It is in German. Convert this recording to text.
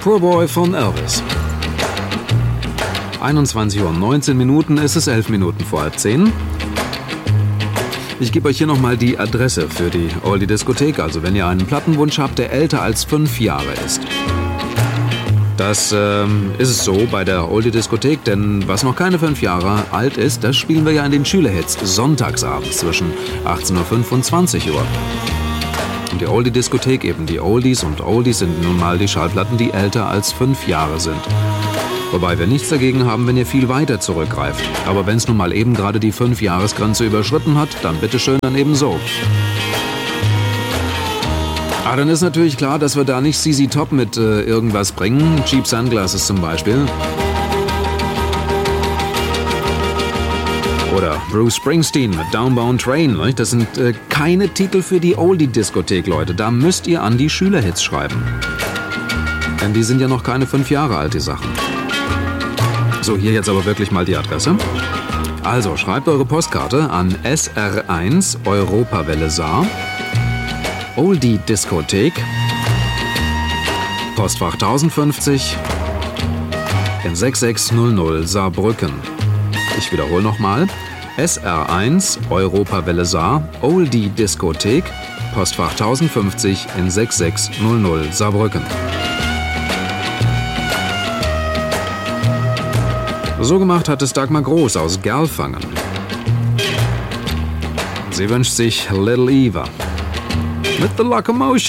Poor Boy von Elvis. 21:19 Uhr, es ist 11 Minuten vor halb 10. Ich gebe euch hier nochmal die Adresse für die Oldie-Diskothek, also wenn ihr einen Plattenwunsch habt, der älter als 5 Jahre ist. Das ist es so bei der Oldie-Diskothek, denn was noch keine 5 Jahre alt ist, das spielen wir ja in den Schülerhits sonntagsabends zwischen 18:05 Uhr und 20 Uhr. Und die Oldie-Diskothek, eben die Oldies und Oldies sind nun mal die Schallplatten, die älter als 5 Jahre sind. Wobei wir nichts dagegen haben, wenn ihr viel weiter zurückgreift. Aber wenn es nun mal eben gerade die 5-Jahres-Grenze überschritten hat, dann bitteschön dann eben so. Aber dann ist natürlich klar, dass wir da nicht ZZ Top mit irgendwas bringen. Cheap Sunglasses zum Beispiel. Oder Bruce Springsteen mit Downbound Train. Ne? Das sind keine Titel für die Oldie-Diskothek, Leute. Da müsst ihr an die Schülerhits schreiben. Denn die sind ja noch keine 5 Jahre alt, die Sachen. So, hier jetzt aber wirklich mal die Adresse. Also, schreibt eure Postkarte an SR1 Europawelle Saar. Oldie-Diskothek, Postfach 1050 in 6600 Saarbrücken. Ich wiederhole nochmal. SR1 Europawelle Saar, Oldie-Diskothek, Postfach 1050 in 6600 Saarbrücken. So gemacht hat es Dagmar Groß aus Gerlfangen. Sie wünscht sich Little Eva mit The Locomotion.